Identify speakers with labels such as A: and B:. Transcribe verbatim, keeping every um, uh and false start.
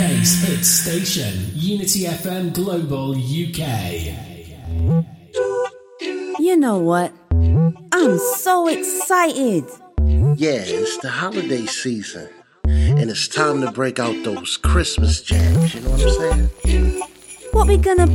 A: UK's hit station, Unity F M Global U K.
B: You know what? I'm so excited.
C: Yeah, it's the holiday season. And it's time to break out those Christmas jams, you know what I'm saying?
B: What we gonna